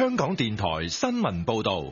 香港電台新聞報道。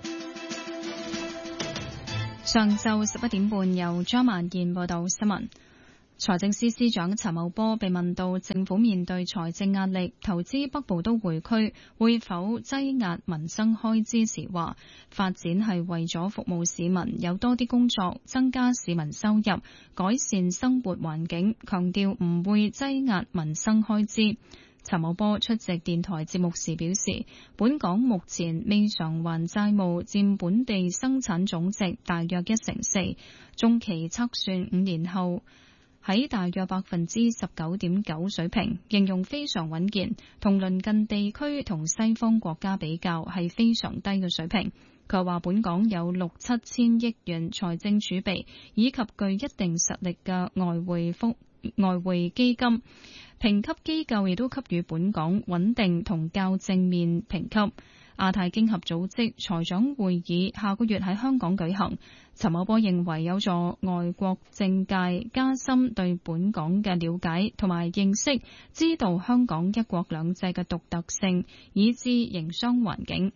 上晝11點半，由張萬燕報道新聞。財政司司長陳茂波被問到政府面對財政壓力，投資北部都會區會否擠壓民生開支時，話發展係為咗服務市民，有多啲工作，增加市民收入，改善生活環境，強調唔會擠壓民生開支。陳茂波出席電台節目時表示，本港目前未償還債務佔本地生產總值大約1/4，中期測算5年後喺大約19.9%水平，形容非常穩健，同鄰近地區同西方國家比較係非常低嘅水平。佢話本港有6-7千億元財政儲備，以及具一定實力嘅外匯基金，評級機構亦都給予本港穩定同較正面評級。亞太經合組織財長會議下個月喺香港舉行，陳茂波認為有助外國政界加深對本港嘅了解同埋認識，知道香港一國兩制嘅獨特性，以至營商環境。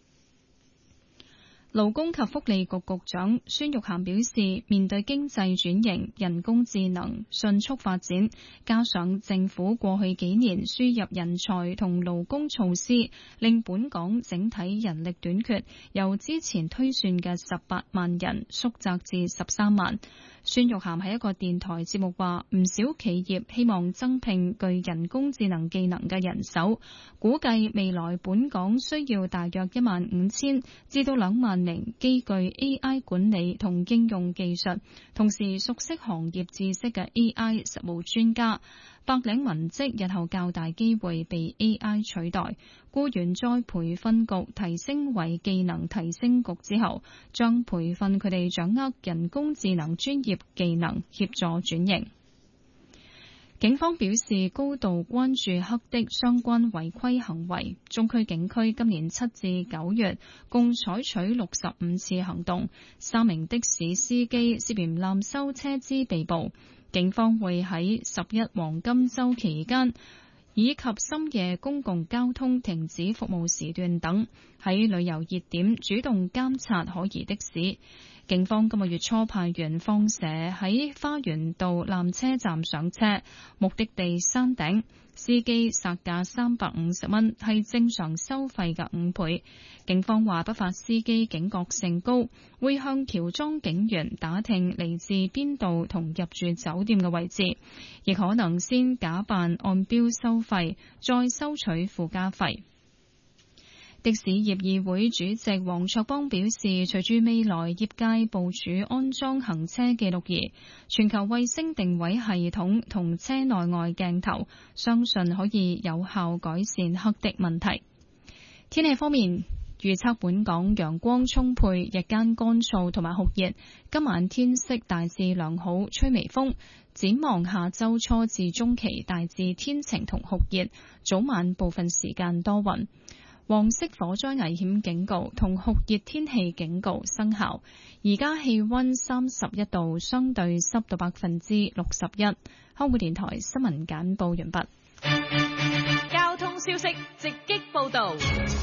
勞工及福利局局長孫玉菡表示，面對經濟轉型、人工智能迅速發展，加上政府過去幾年輸入人才同勞工措施，令本港整體人力短缺由之前推算嘅18萬人縮窄至13萬。孫玉菡喺一個電台節目話，唔少企業希望增聘具人工智能技能嘅人手，估計未來本港需要大約15000至到2萬名基具 AI 管理同應用技術，同時熟悉行業知識嘅 AI 實務專家。白領文職日後較大機會被 AI 取代，僱員再培訓局提升為技能提升局之後，將培訓佢哋掌握人工智能專業技能，協助轉型。警方表示高度關注黑的相關違規行為，中區警區今年7至9月共採取65次行動，3名的士司機涉嫌濫收車資被捕。警方會喺11黃金週期間以及深夜公共交通停止服務時段等，喺旅遊熱點主動監察可疑的士。警方今個月初派員放蛇喺花園道纜車站上車，目的地山頂，司機殺價350蚊，係正常收費嘅5倍。警方話不法司機警覺性高，會向喬裝警員打聽嚟自邊度同入住酒店嘅位置，亦可能先假扮按標收費，再收取附加費。的士業議會主席黃卓邦表示，隨住未來業界部署安裝行車記錄儀、全球衛星定位系統同車內外鏡頭，相信可以有效改善黑的問題。天氣方面，預測本港陽光充沛，日間乾燥同埋酷熱，今晚天色大致良好，吹微風。展望下周初至中期大致天晴同酷熱，早晚部分時間多雲。黃色火災危險警告同酷熱天氣警告生效。而家氣溫31度，相對濕度61%。香港電台新聞簡報完畢。 交通消息直擊報道。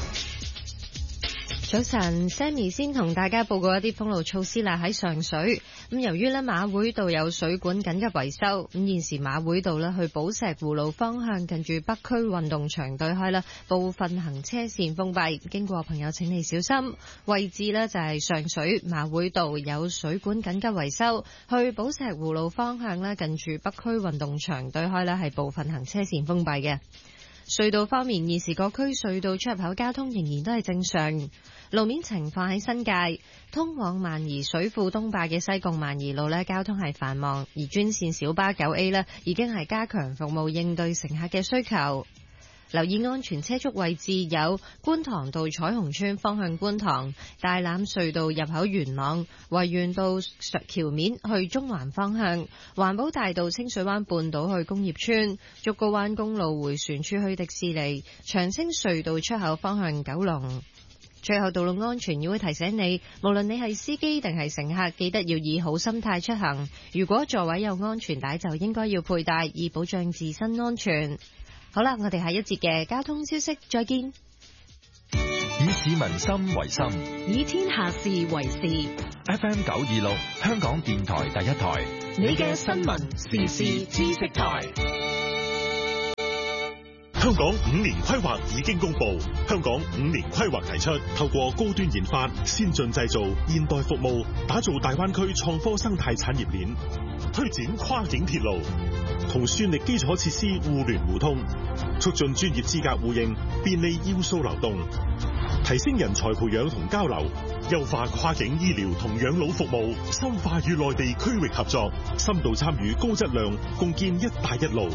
早晨 ，Sammy 先同大家報告一啲封路措施啦。喺上水，咁由於咧馬會道有水管緊急維修，咁現時馬會道咧去寶石湖路方向近住北區運動場對開啦，部分行車線封閉，經過朋友請你小心。位置咧就係上水馬會道有水管緊急維修，去寶石湖路方向咧近住北區運動場對開咧係部分行車線封閉嘅。隧道方面，現時各區隧道出入口交通仍然都係正常。路面情況喺新界，通往萬宜水庫東壩嘅西貢萬宜路呢，交通係繁忙，而專線小巴9A 呢已經係加強服務應對乘客嘅需求。留意安全車速位置有觀塘道彩虹村方向觀塘、大欖隧道入口元朗、維園道橋面去中環方向、環保大道清水灣半島去工業村、竹篙灣公路回旋處去迪士尼、長青隧道出口方向九龍。最後，道路安全議會提醒你，無論你係司機定係乘客，記得要以好心態出行。如果座位有安全帶，就應該要佩戴，以保障自身安全。好啦，我哋下一節嘅交通消息再見。 以市民心為心， 以天下事為事。 FM 926，香港電台第一台， 你嘅新聞時事知識台。 香港5年規劃已經公布，香港5年規劃提出，透過高端研發、先進製造、現代服務，打造大灣區創科生態產業鏈，推展跨境鐵路，同算力基礎設施互聯互通，促進專業資格互認，便利要素流動，提升人才培養同交流，優化跨境醫療同養老服務，深化與內地區域合作，深度參與高質量，共建一帶一路。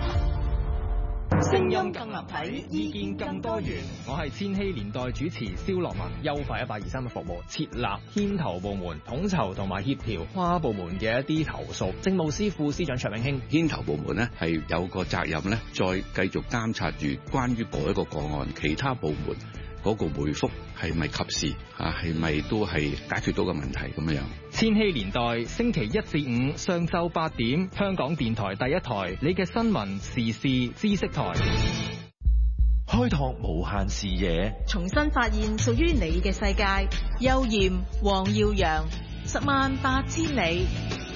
聲音更立體，意見更多元。 我係千禧年代主持蕭樂文。優化1823嘅服務，設立牽頭部門，統籌同埋協調跨部門嘅一啲投訴。政務司副司長卓永興， 牽頭部門呢係有個責任呢，再繼續監察住關於嗰一個個案，其他部門嗰個回覆係咪及時啊？係咪都係解決到個問題咁樣？ 千禧年代星期1至5上晝8點，香港電台第一台，你嘅新聞時事知識台， 開拓無限視野， 重新發現屬於你嘅世界。邱艷、黃耀揚，108000里。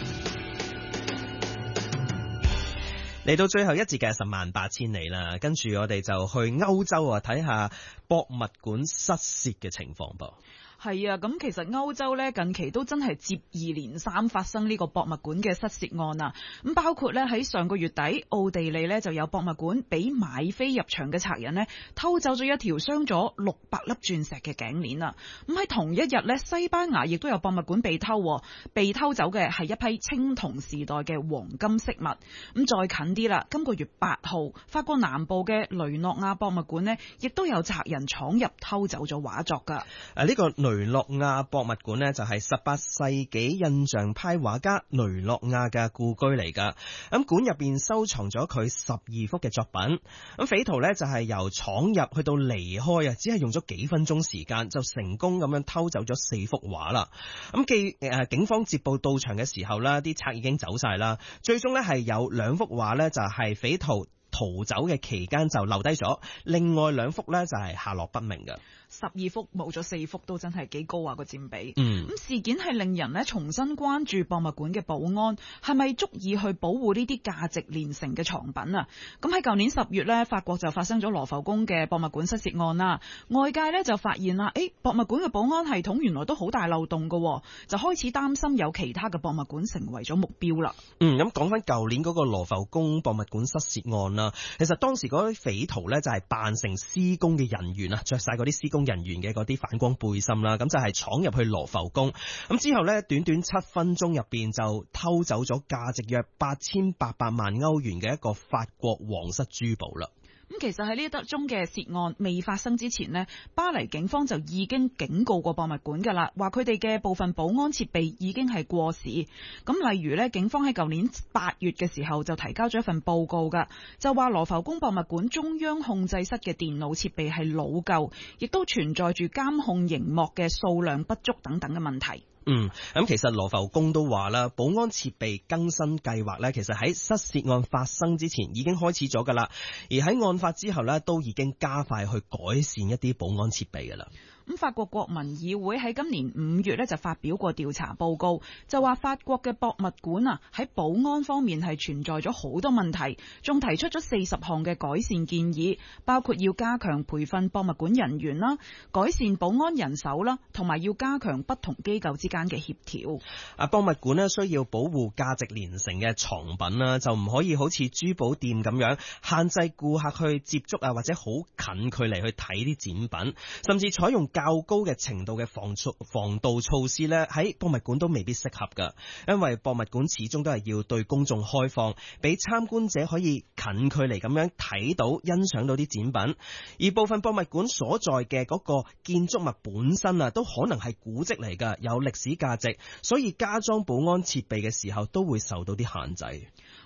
嚟到最後一節嘅108000里啦，跟住我哋就去歐洲啊，睇下博物館失竊嘅情況噃。 係啊，咁其實歐洲咧近期都真係接二連三發生呢個博物館嘅失竊案啊！咁包括咧喺上個月底，奧地利咧就有博物館俾買飛入場嘅賊人呢偷走咗一條鑲咗600粒鑽石嘅頸鏈啊！咁喺同一日咧，西班牙亦都有博物館被偷，被偷走嘅係一批青銅時代嘅黃金飾物。咁再近啲啦，今個月8號，法國南部嘅雷諾亞博物館呢亦都有賊人闖入偷走咗畫作㗎。 呢個雷諾亞博物館呢，就係18世紀印象派畫家雷諾亞嘅故居嚟噶。咁館入邊收藏咗佢12幅嘅作品。咁匪徒呢，就係由闖入去到離開啊，只係用咗幾分鐘時間就成功咁樣偷走咗4幅畫啦。咁警方接報到場嘅時候啦，啲賊已經走晒啦。最終呢，係有2幅畫呢，就係匪徒逃走嘅期間就留低咗，另外2幅呢，就係下落不明嘅。 12幅冇咗4幅都真係幾高啊個佔比。 咁事件係令人咧重新關注博物館嘅保安係咪足以去保護呢啲價值連城嘅藏品啊？咁喺舊年10月咧，法國就發生咗羅浮宮嘅博物館失竊案啦。外界咧就發現啦，博物館嘅保安系統原來都好大漏洞㗎，就開始擔心有其他嘅博物館成為咗目標啦。 咁講翻舊年嗰個羅浮宮博物館失竊案啦，其實當時嗰啲匪徒咧就係扮成施工嘅人員啊，着晒嗰啲施工人員嘅嗰啲反光背心啦，咁就係闖入去羅浮宮，咁之後呢，短短7分鐘入邊就偷走咗價值約8800萬歐元嘅一個法國皇室珠寶啦。 咁其實喺呢一宗嘅竊案未發生之前呢，巴黎警方就已經警告過博物館㗎啦，話佢哋嘅部分保安設備已經係過時。咁例如呢，警方喺舊年8月嘅時候就提交咗一份報告㗎，就話羅浮宮博物館中央控制室嘅電腦設備係老舊，亦都存在住監控熒幕嘅數量不足等等嘅問題。 咁其實羅浮宮都話啦，保安設備更新計劃咧，其實喺失竊案發生之前已經開始咗噶啦，而喺案發之後咧，都已經加快去改善一啲保安設備噶啦。 咁法國國民議會喺今年5月咧就發表過調查報告，就話法國嘅博物館啊喺保安方面係存在咗好多問題，仲提出咗40項嘅改善建議，包括要加強培訓博物館人員啦，改善保安人手啦，同埋要加強不同機構之間嘅協調。 博物館呢需要保護價值連城嘅藏品啦，就唔可以好似珠寶店咁樣限制顧客去接觸啊，或者好近距離去睇啲展品，甚至採用較高嘅程度嘅防盜措施咧，喺博物館都未必適合噶，因為博物館始終都係要對公眾開放，俾參觀者可以近距離咁樣睇到、欣賞到啲展品。而部分博物館所在嘅嗰個建築物本身啊，都可能係古蹟嚟噶，有歷史價值，所以加裝保安設備嘅時候都會受到啲限制。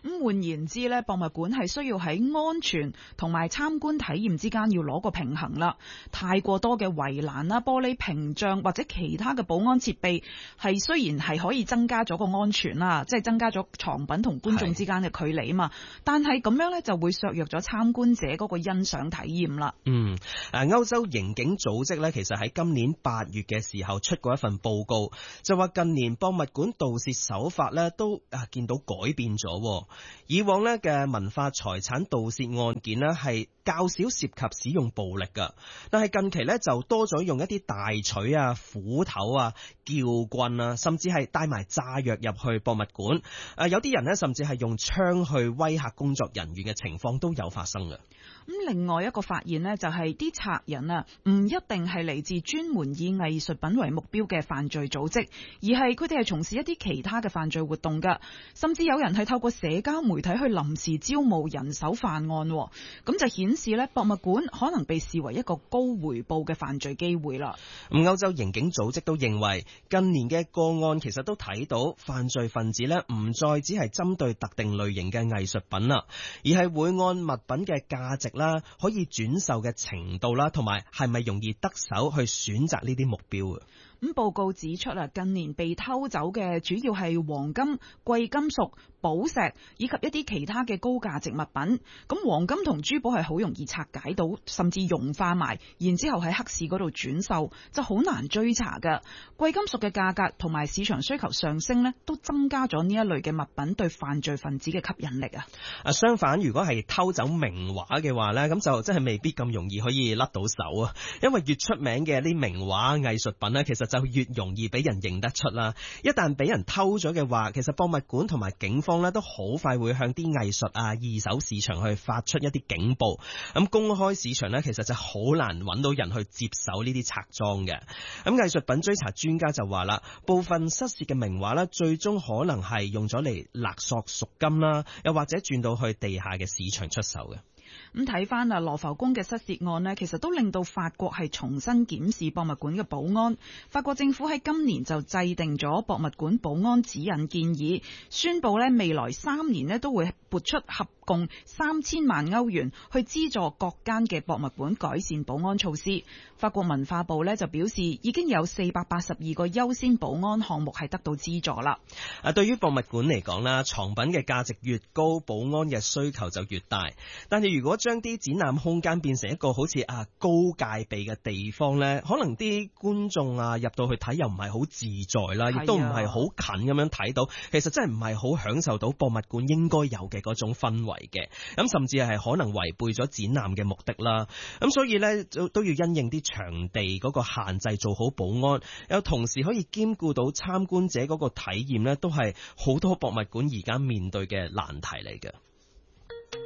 咁換言之咧，博物館係需要喺安全同埋參觀體驗之間要攞個平衡啦。太過多嘅圍欄啦、玻璃屏障或者其他嘅保安設備，係雖然係可以增加咗個安全啦，即係增加咗藏品同觀眾之間嘅距離啊嘛，但係咁樣咧就會削弱咗參觀者嗰個欣賞體驗啦。 歐洲刑警組織咧，其實喺今年8月嘅時候出過一份報告，就話近年博物館盜竊手法咧都見到改變咗。以往咧嘅文化財產盜竊案件呢係較少涉及使用暴力噶，但係近期咧就多咗用一啲大錘啊、斧頭啊、撬棍啊，甚至係帶埋炸藥入去博物館。有啲人呢，甚至係用槍去威嚇工作人員嘅情況都有發生嘅。 咁另外一個發現呢，就係啲賊人啊，唔一定係嚟自專門以藝術品為目標嘅犯罪組織，而係佢哋係從事一啲其他嘅犯罪活動噶，甚至有人係透過社交媒體去臨時招募人手犯案，咁就顯示呢，博物館可能被視為一個高回報嘅犯罪機會啦。 咁歐洲刑警組織都認為，近年嘅個案其實都睇到犯罪分子呢唔再只係針對特定類型嘅藝術品啦，而係會按物品嘅價值啦、可以轉售嘅程度啦，同埋係咪容易得手去選擇呢啲目標。 咁報告指出啊，近年被偷走嘅主要係黃金、貴金屬、寶石以及一啲其他嘅高價值物品。咁黃金同珠寶係好容易拆解到，甚至融化埋，然之後喺黑市嗰度轉售，就好難追查㗎。貴金屬嘅價格同埋市場需求上升呢，都增加咗呢一類嘅物品對犯罪分子嘅吸引力啊。 相反，如果係偷走名畫嘅話呢，咁就真係未必咁容易可以甩到手啊。因為越出名嘅啲名畫藝術品呢，其實就越容易俾人認得出啦。一旦俾人偷咗嘅話，其實博物館同埋警方呢都好快會向啲藝術啊、二手市場去發出一啲警報。咁公開市場呢，其實就好難揾到人去接手呢啲賊贓嘅。咁藝術品追查專家就話啦，部分失竊嘅名畫呢，最終可能係用咗嚟勒索贖金啦，又或者轉到去地下嘅市場出售嘅。 咁睇翻啊，羅浮宮嘅失竊案呢，其實都令到法國係重新檢視博物館嘅保安。法國政府喺今年就制定咗博物館保安指引建議，宣布呢未來3年呢都會撥出合共3000萬歐元去資助各間嘅博物館改善保安措施。法國文化部呢就表示，已經有482個優先保安項目係得到資助啦。 對於博物館嚟講啦，藏品嘅價值越高，保安嘅需求就越大。但係如果將啲展覽空間變成一個好似高戒備嘅地方呢，可能啲觀眾入到去睇又唔係好自在啦，亦都唔係好近咁樣睇到，其實真係唔係好享受到博物館應該有嘅嗰種氛圍嘅。咁甚至係可能違背咗展覽嘅目的啦。咁所以呢，都要因應啲場地嗰個限制做好保安，又同時可以兼顧到參觀者嗰個體驗呢，都係好多博物館而家面對嘅難題嚟嘅。